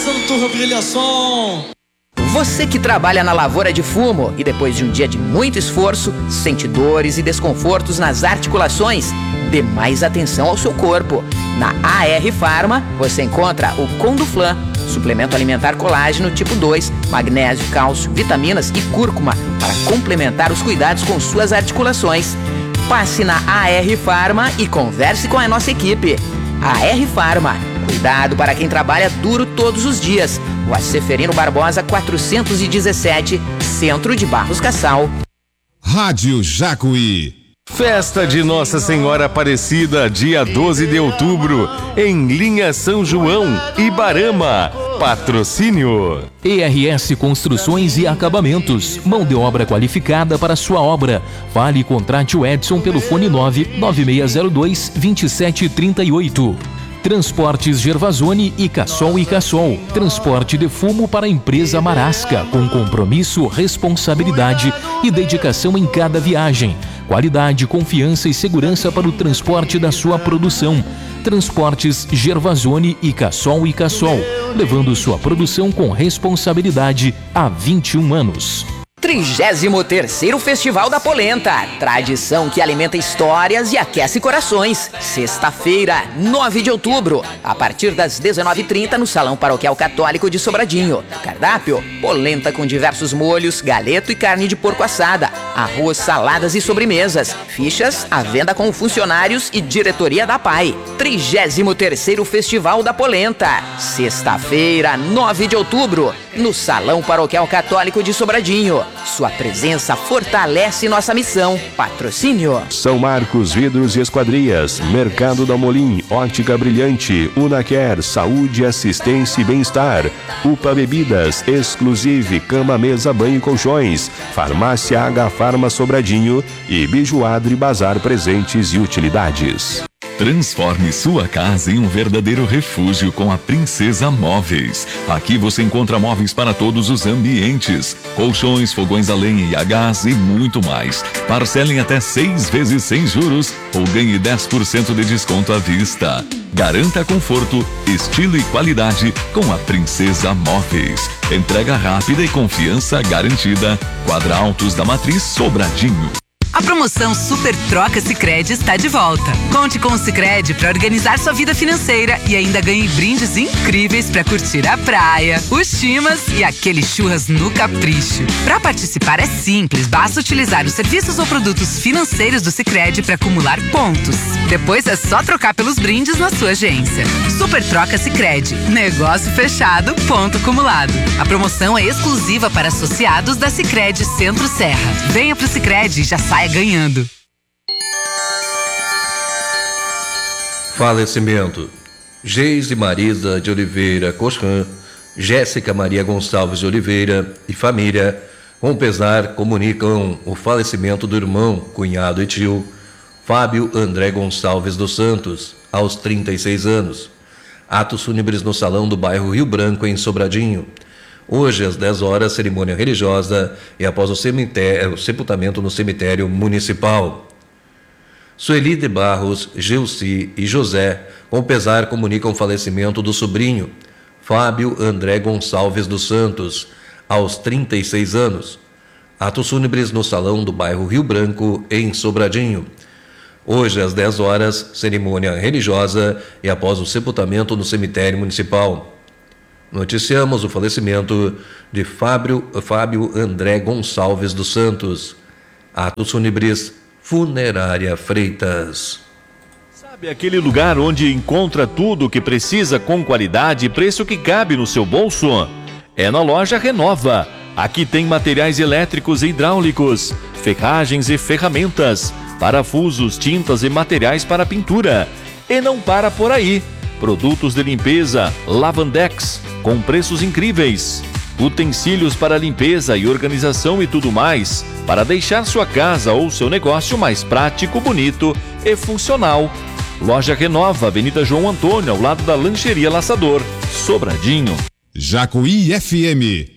começando Turbrilhação. Você que trabalha na lavoura de fumo e depois de um dia de muito esforço, sente dores e desconfortos nas articulações, dê mais atenção ao seu corpo. Na AR Pharma, você encontra o Conduflan, suplemento alimentar colágeno tipo 2, magnésio, cálcio, vitaminas e cúrcuma para complementar os cuidados com suas articulações. Passe na AR Pharma e converse com a nossa equipe. AR Pharma, cuidado para quem trabalha duro todos os dias. O Seferino Barbosa 417, Centro de Barros Cassal. Rádio Jacuí. Festa de Nossa Senhora Aparecida, dia 12 de outubro, em Linha São João, Ibarama. Patrocínio ERS Construções e Acabamentos, mão de obra qualificada para sua obra. Fale e contrate o Edson pelo fone 99602-2738. Transportes Gervasoni e Cassol, transporte de fumo para a empresa Marasca, com compromisso, responsabilidade e dedicação em cada viagem. Qualidade, confiança e segurança para o transporte da sua produção. Transportes Gervasoni e Cassol, levando sua produção com responsabilidade há 21 anos. 33º Festival da Polenta, tradição que alimenta histórias e aquece corações. Sexta-feira, 9 de outubro, a partir das 19h30 no Salão Paroquial Católico de Sobradinho. Cardápio: polenta com diversos molhos, galeto e carne de porco assada, arroz, saladas e sobremesas. Fichas à venda com funcionários e diretoria da PAI. 33º Festival da Polenta, sexta-feira, 9 de outubro, no Salão Paroquial Católico de Sobradinho. Sua presença fortalece nossa missão. Patrocínio São Marcos Vidros e Esquadrias, Mercado da Molim, Ótica Brilhante, Unaquer, Saúde, Assistência e Bem-Estar, UPA Bebidas, Exclusive, Cama, Mesa, Banho e Colchões, Farmácia H Farma Sobradinho e Bijuadre Bazar Presentes e Utilidades. Transforme sua casa em um verdadeiro refúgio com a Princesa Móveis. Aqui você encontra móveis para todos os ambientes, colchões, fogões a lenha e a gás e muito mais. Parcelem até 6 vezes sem juros ou ganhe 10% de desconto à vista. Garanta conforto, estilo e qualidade com a Princesa Móveis. Entrega rápida e confiança garantida. Quadra Altos da Matriz, Sobradinho. A promoção Super Troca Sicredi está de volta. Conte com o Sicredi para organizar sua vida financeira e ainda ganhe brindes incríveis para curtir a praia, os chimas e aquele churras no capricho. Para participar é simples, basta utilizar os serviços ou produtos financeiros do Sicredi para acumular pontos. Depois é só trocar pelos brindes na sua agência. Super Troca Sicredi, negócio fechado, ponto acumulado. A promoção é exclusiva para associados da Sicredi Centro-Serra. Venha pro Sicredi e já saia ganhando. Falecimento: Geise Marisa de Oliveira Cochan, Jéssica Maria Gonçalves de Oliveira e família, com pesar, comunicam o falecimento do irmão, cunhado e tio, Fábio André Gonçalves dos Santos, aos 36 anos. Atos fúnebres no salão do bairro Rio Branco, em Sobradinho. Hoje, às 10 horas, cerimônia religiosa e após o sepultamento no cemitério municipal. Sueli de Barros, Geuci e José, com pesar, comunicam o falecimento do sobrinho, Fábio André Gonçalves dos Santos, aos 36 anos. Atos fúnebres no salão do bairro Rio Branco, em Sobradinho. Hoje, às 10 horas, cerimônia religiosa e após o sepultamento no cemitério municipal. Noticiamos o falecimento de Fábio André Gonçalves dos Santos. Atos fúnebres, Funerária Freitas. Sabe aquele lugar onde encontra tudo o que precisa com qualidade e preço que cabe no seu bolso? É na loja Renova. Aqui tem materiais elétricos e hidráulicos, ferragens e ferramentas, parafusos, tintas e materiais para pintura. E não para por aí. Produtos de limpeza, Lavandex, com preços incríveis. Utensílios para limpeza e organização e tudo mais, para deixar sua casa ou seu negócio mais prático, bonito e funcional. Loja Renova, Avenida João Antônio, ao lado da Lancheria Laçador, Sobradinho. Jacuí FM.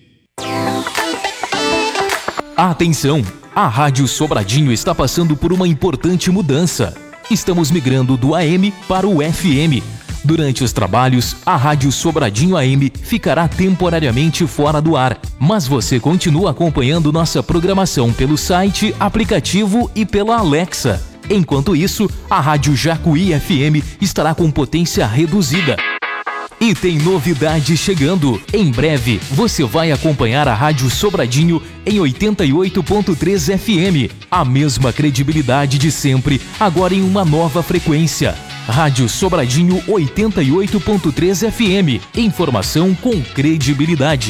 Atenção! A Rádio Sobradinho está passando por uma importante mudança. Estamos migrando do AM para o FM. Durante os trabalhos, a Rádio Sobradinho AM ficará temporariamente fora do ar, mas você continua acompanhando nossa programação pelo site, aplicativo e pela Alexa. Enquanto isso, a Rádio Jacuí FM estará com potência reduzida. E tem novidade chegando. Em breve, você vai acompanhar a Rádio Sobradinho em 88.3 FM. A mesma credibilidade de sempre, agora em uma nova frequência. Rádio Sobradinho 88.3 FM. Informação com credibilidade.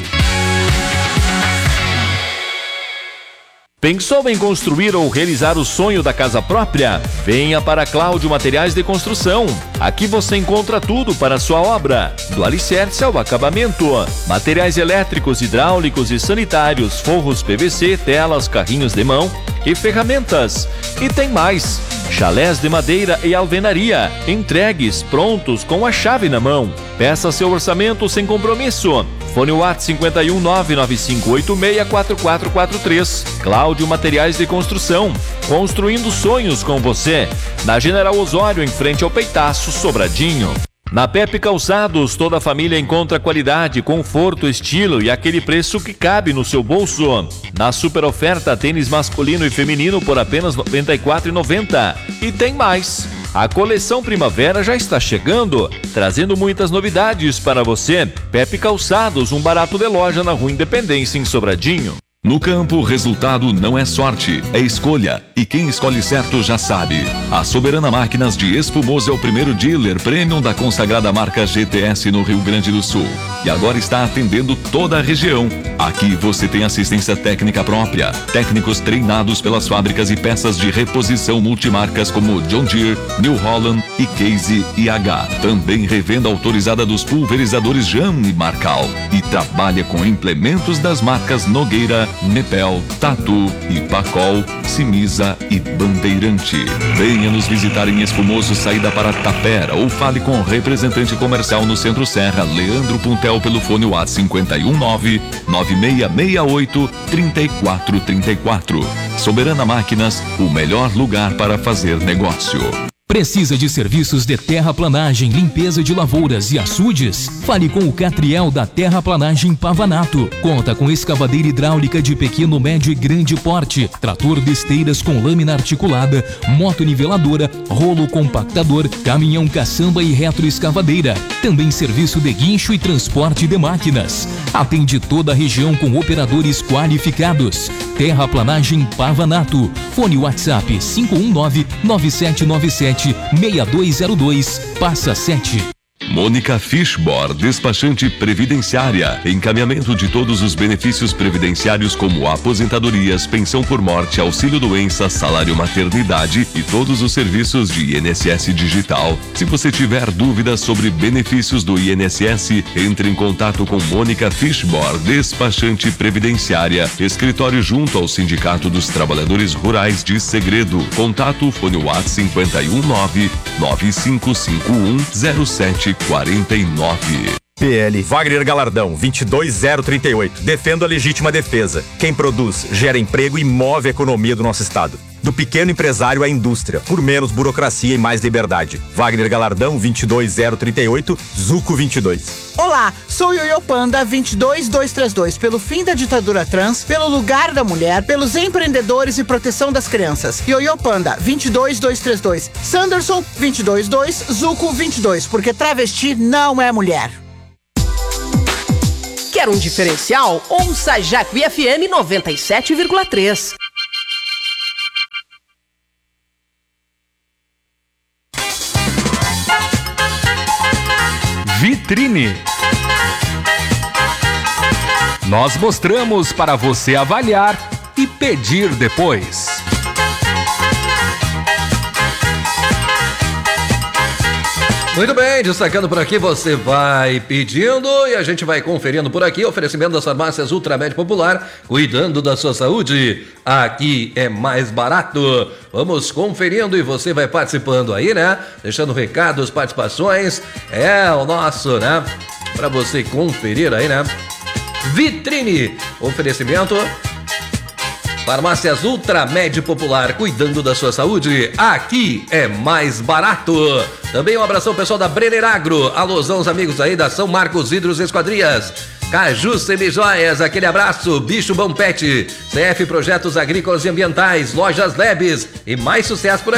Pensou em construir ou realizar o sonho da casa própria? Venha para Cláudio Materiais de Construção. Aqui você encontra tudo para a sua obra, do alicerce ao acabamento. Materiais elétricos, hidráulicos e sanitários, forros PVC, telas, carrinhos de mão e ferramentas. E tem mais: chalés de madeira e alvenaria, entregues, prontos com a chave na mão. Peça seu orçamento sem compromisso. Fone WhatsApp 51 995864443. Cláudio Materiais de Construção. Construindo sonhos com você. Na General Osório, em frente ao Peitaço, Sobradinho. Na Pepe Calçados, toda a família encontra qualidade, conforto, estilo e aquele preço que cabe no seu bolso. Na super oferta, tênis masculino e feminino por apenas R$ 94,90. E tem mais! A coleção Primavera já está chegando, trazendo muitas novidades para você. Pepe Calçados, um barato de loja na Rua Independência, em Sobradinho. No campo, o resultado não é sorte, é escolha. E quem escolhe certo já sabe. A Soberana Máquinas de Espumoso é o primeiro dealer premium da consagrada marca GTS no Rio Grande do Sul. E agora está atendendo toda a região. Aqui você tem assistência técnica própria, técnicos treinados pelas fábricas e peças de reposição multimarcas como John Deere, New Holland e Case IH. Também revenda autorizada dos pulverizadores Jam e Marcal. E trabalha com implementos das marcas Nogueira, Nepel, Tatu, Ipacol, Simisa e Bandeirante. Venha nos visitar em Espumoso, saída para Tapera, ou fale com o representante comercial no Centro Serra, Leandro Puntel, pelo fone WhatsApp 519-9668-3434. Soberana Máquinas, o melhor lugar para fazer negócio. Precisa de serviços de terraplanagem, limpeza de lavouras e açudes? Fale com o Catriel da Terraplanagem Pavanato. Conta com escavadeira hidráulica de pequeno, médio e grande porte, trator de esteiras com lâmina articulada, motoniveladora, rolo compactador, caminhão caçamba e retroescavadeira. Também serviço de guincho e transporte de máquinas. Atende toda a região com operadores qualificados. Terraplanagem Pavanato. Fone WhatsApp 519-9797-6202, passa 7. Mônica Fishbor, despachante previdenciária. Encaminhamento de todos os benefícios previdenciários como aposentadorias, pensão por morte, auxílio-doença, salário maternidade e todos os serviços de INSS digital. Se você tiver dúvidas sobre benefícios do INSS, entre em contato com Mônica Fishbor, despachante previdenciária. Escritório junto ao Sindicato dos Trabalhadores Rurais de Segredo. Contato fone WhatsApp 519-9551-0749. PL Wagner Galardão 22038. Defendo a legítima defesa. Quem produz, gera emprego e move a economia do nosso estado. Do pequeno empresário à indústria, por menos burocracia e mais liberdade. Wagner Galardão 22038, Zuco 22. Olá, sou Yoyo Panda 22232, pelo fim da ditadura trans, pelo lugar da mulher, pelos empreendedores e proteção das crianças. Yoyo Panda 22232, Sanderson 222, Zuco 22, porque travesti não é mulher. Quer um diferencial? Ouça Jacuí FM 97,3. Vitrine. Nós mostramos para você avaliar e pedir depois. Muito bem, destacando por aqui, você vai pedindo e a gente vai conferindo por aqui. Oferecimento das farmácias Ultramed Popular, cuidando da sua saúde. Aqui é mais barato. Vamos conferindo e você vai participando aí, né? Deixando recados, participações. É o nosso, né? Pra você conferir aí, né? Vitrine. Oferecimento Farmácias Ultramed Popular, cuidando da sua saúde. Aqui é mais barato. Também um abração pessoal da Brenner Agro. Alôzão, os amigos aí da São Marcos Hidros Esquadrias. Caju Semijoias, aquele abraço. Bicho Bom Pet, CF Projetos Agrícolas e Ambientais, Lojas Lebes e mais sucesso por aqui.